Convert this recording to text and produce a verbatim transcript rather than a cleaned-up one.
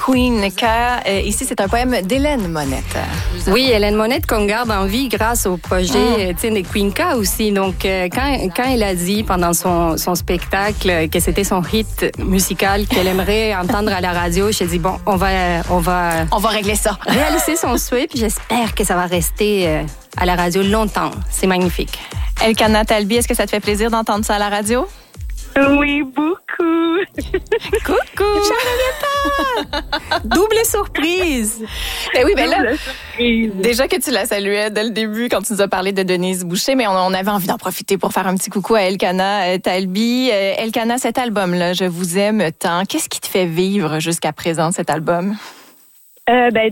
Queen K. Euh, ici, c'est un poème d'Hélène Monette. Oui, Hélène Monette qu'on garde en vie grâce au projet mm. des Queen K aussi. Donc, euh, quand, quand elle a dit pendant son, son spectacle que c'était son hit musical qu'elle aimerait entendre à la radio, j'ai dit, bon, on va... On va, on va régler ça. Réaliser son souhait, puis j'espère que ça va rester euh, à la radio longtemps. C'est magnifique. Elkana Talbi, est-ce que ça te fait plaisir d'entendre ça à la radio? Oui, beaucoup. Coucou! Double surprise! Ben oui, ben là, déjà que tu la saluais dès le début quand tu nous as parlé de Denise Boucher, mais on, on avait envie d'en profiter pour faire un petit coucou à Elkana Talbi. Euh, Elkana, cet album-là, Je vous aime tant. Qu'est-ce qui te fait vivre jusqu'à présent, cet album? Euh, ben,